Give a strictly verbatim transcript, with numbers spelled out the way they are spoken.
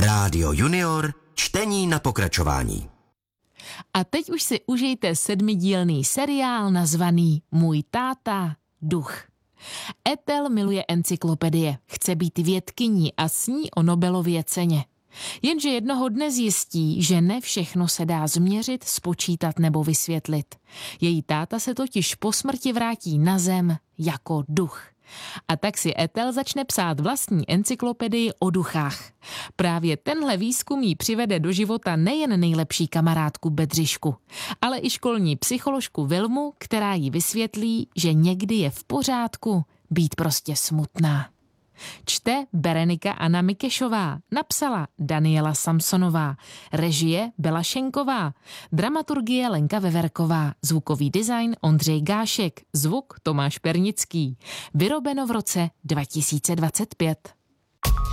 Rádio Junior, čtení na pokračování. A teď už si užijte sedmidílný seriál nazvaný Můj táta duch. Ethel miluje encyklopedie, chce být vědkyní a sní o Nobelově ceně. Jenže jednoho dne zjistí, že ne všechno se dá změřit, spočítat nebo vysvětlit. Její táta se totiž po smrti vrátí na zem jako duch. A tak si Ethel začne psát vlastní encyklopedii o duchách. Právě tenhle výzkum jí přivede do života nejen nejlepší kamarádku Bedřišku, ale i školní psycholožku Vilmu, která jí vysvětlí, že někdy je v pořádku být prostě smutná. Čte Berenika Anna Mikešová, napsala Daniela Samsonová, režie Bela Šenková, dramaturgie Lenka Veverková, zvukový design Ondřej Gášek, zvuk Tomáš Pernický. Vyrobeno v roce dva tisíce dvacet pět.